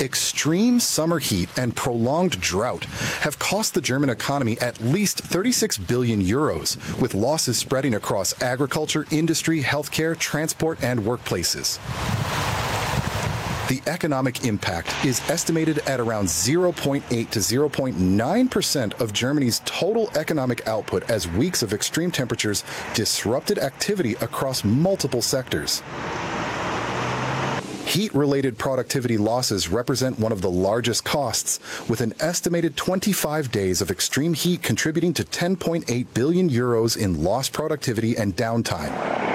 Extreme summer heat and prolonged drought have cost the German economy at least 36 billion euros, with losses spreading across agriculture, industry, healthcare, transport, and workplaces. The economic impact is estimated at around 0.8 to 0.9% of Germany's total economic output as weeks of extreme temperatures disrupted activity across multiple sectors. Heat-related productivity losses represent one of the largest costs, with an estimated 25 days of extreme heat contributing to 10.8 billion euros in lost productivity and downtime.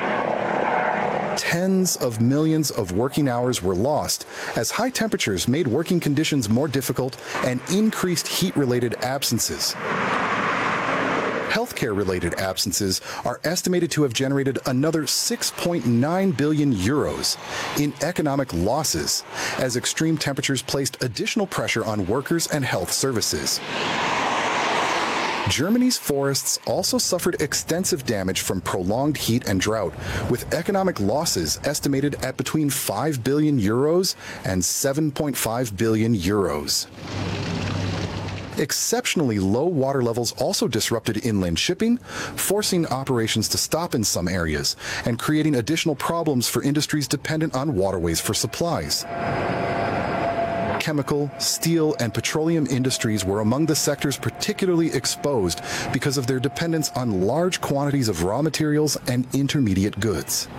Tens of millions of working hours were lost as high temperatures made working conditions more difficult and increased heat-related absences. Healthcare-related absences are estimated to have generated another 6.9 billion euros in economic losses as extreme temperatures placed additional pressure on workers and health services. Germany's forests also suffered extensive damage from prolonged heat and drought, with economic losses estimated at between 5 billion euros and 7.5 billion euros. Exceptionally low water levels also disrupted inland shipping, forcing operations to stop in some areas and creating additional problems for industries dependent on waterways for supplies. Chemical, steel, and petroleum industries were among the sectors particularly exposed because of their dependence on large quantities of raw materials and intermediate goods.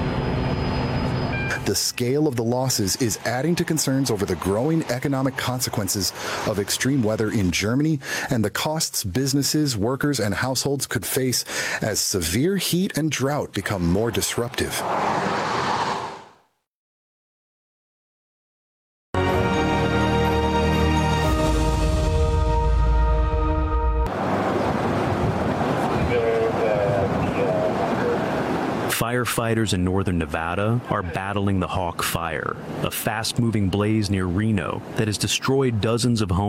The scale of the losses is adding to concerns over the growing economic consequences of extreme weather in Germany and the costs businesses, workers, and households could face as severe heat and drought become more disruptive. Firefighters in northern Nevada are battling the Hawk Fire, a fast-moving blaze near Reno that has destroyed dozens of homes.